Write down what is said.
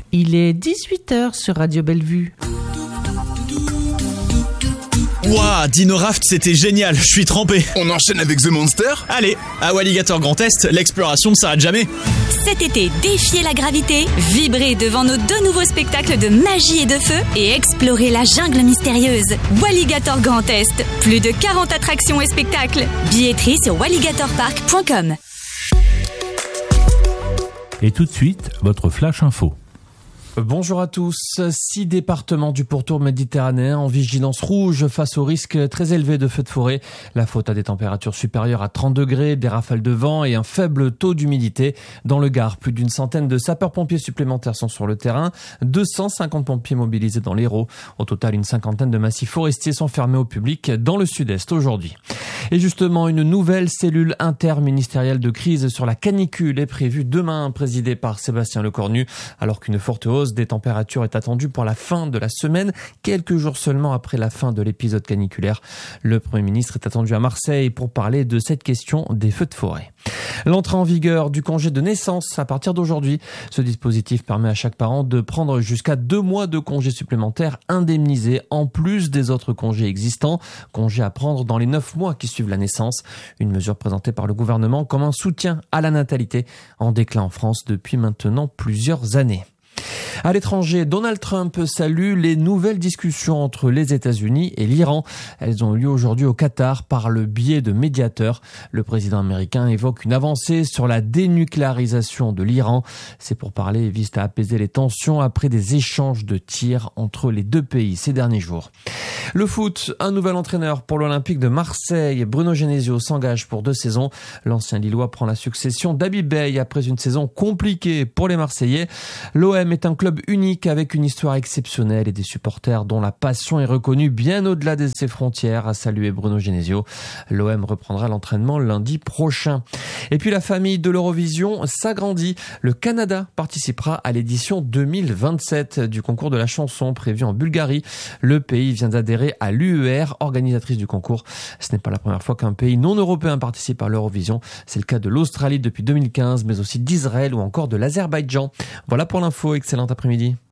Il est 18h sur Radio Bellevue. Wouah, Dino Raft, c'était génial, je suis trempé. On enchaîne avec The Monster ? Allez, à Walligator Grand Est, l'exploration ne s'arrête jamais. Cet été, défiez la gravité, vibrez devant nos 2 nouveaux spectacles de magie et de feu et explorez la jungle mystérieuse. Walligator Grand Est, plus de 40 attractions et spectacles. Billetterie sur walligatorpark.com. Et tout de suite, votre Flash Info. Bonjour à tous. 6 départements du pourtour méditerranéen en vigilance rouge face au risque très élevé de feux de forêt. La faute à des températures supérieures à 30 degrés, des rafales de vent et un faible taux d'humidité. Dans le Gard, plus d'une centaine de sapeurs-pompiers supplémentaires sont sur le terrain. 250 pompiers mobilisés dans l'Hérault. Au total, une cinquantaine de massifs forestiers sont fermés au public dans le sud-est aujourd'hui. Et justement, une nouvelle cellule interministérielle de crise sur la canicule est prévue demain, présidée par Sébastien Lecornu, alors qu'une forte hausse des températures est attendue pour la fin de la semaine, quelques jours seulement après la fin de l'épisode caniculaire. Le Premier ministre est attendu à Marseille pour parler de cette question des feux de forêt. L'entrée en vigueur du congé de naissance à partir d'aujourd'hui. Ce dispositif permet à chaque parent de prendre jusqu'à 2 mois de congés supplémentaires indemnisés en plus des autres congés existants. Congés à prendre dans les 9 mois qui suivent la naissance. Une mesure présentée par le gouvernement comme un soutien à la natalité en déclin en France depuis maintenant plusieurs années. À l'étranger, Donald Trump salue les nouvelles discussions entre les États-Unis et l'Iran. Elles ont eu lieu aujourd'hui au Qatar par le biais de médiateurs. Le président américain évoque une avancée sur la dénucléarisation de l'Iran. Ces pourparlers visent à apaiser les tensions après des échanges de tirs entre les 2 pays ces derniers jours. Le foot, un nouvel entraîneur pour l'Olympique de Marseille. Bruno Genesio s'engage pour 2 saisons. L'ancien Lillois prend la succession d'Habib Beye après une saison compliquée pour les Marseillais. L'OM est un club unique avec une histoire exceptionnelle et des supporters dont la passion est reconnue bien au-delà de ses frontières, a salué Bruno Genesio. L'OM reprendra l'entraînement lundi prochain. Et puis la famille de l'Eurovision s'agrandit. Le Canada participera à l'édition 2027 du concours de la chanson prévu en Bulgarie. Le pays vient d'adhérer à l'UER, organisatrice du concours. Ce n'est pas la première fois qu'un pays non européen participe à l'Eurovision. C'est le cas de l'Australie depuis 2015, mais aussi d'Israël ou encore de l'Azerbaïdjan. Voilà pour l'info. Excellent après-midi.